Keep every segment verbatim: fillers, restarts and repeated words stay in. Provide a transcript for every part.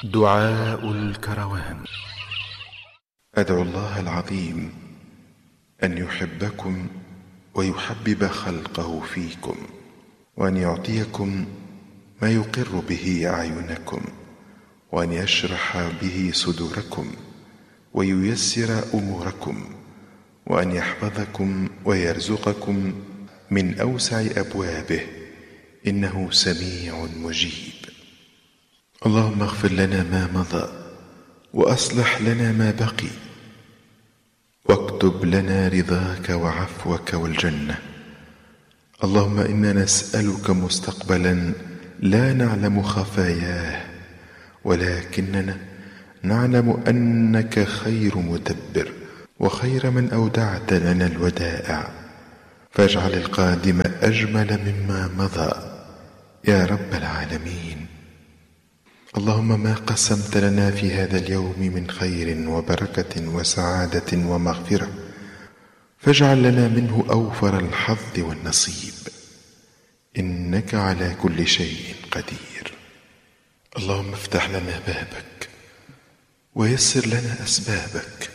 دعاء الكروان. أدعو الله العظيم أن يحبكم ويحبب خلقه فيكم، وأن يعطيكم ما يقر به أعينكم، وأن يشرح به صدوركم وييسر أموركم، وأن يحفظكم ويرزقكم من أوسع أبوابه، إنه سميع مجيب. اللهم اغفر لنا ما مضى، وأصلح لنا ما بقي، واكتب لنا رضاك وعفوك والجنة. اللهم إنا نسألك مستقبلا لا نعلم خفاياه، ولكننا نعلم أنك خير مدبر وخير من أودعت لنا الودائع، فاجعل القادم أجمل مما مضى يا رب العالمين. اللهم ما قسمت لنا في هذا اليوم من خير وبركة وسعادة ومغفرة، فاجعل لنا منه أوفر الحظ والنصيب، إنك على كل شيء قدير. اللهم افتح لنا بابك ويسر لنا أسبابك.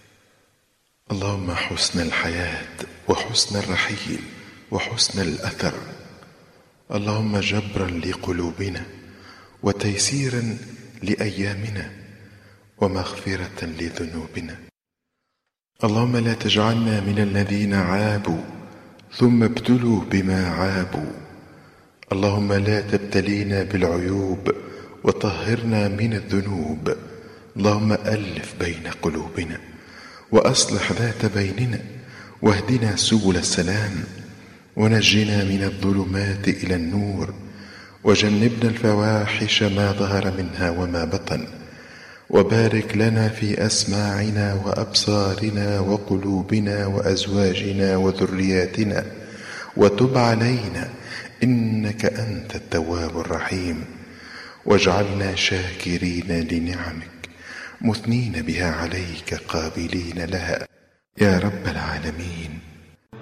اللهم حسن الحياة وحسن الرحيل وحسن الأثر. اللهم جبرا لقلوبنا وتيسيرا لأيامنا ومغفرة لذنوبنا. اللهم لا تجعلنا من الذين عابوا ثم ابتلوا بما عابوا. اللهم لا تبتلينا بالعيوب وطهرنا من الذنوب. اللهم ألف بين قلوبنا وأصلح ذات بيننا، واهدنا سبل السلام، ونجنا من الظلمات إلى النور، وجنبنا الفواحش ما ظهر منها وما بطن، وبارك لنا في أسماعنا وأبصارنا وقلوبنا وأزواجنا وذرياتنا، وتب علينا إنك أنت التواب الرحيم، واجعلنا شاكرين لنعمك مثنين بها عليك قابلين لها يا رب العالمين.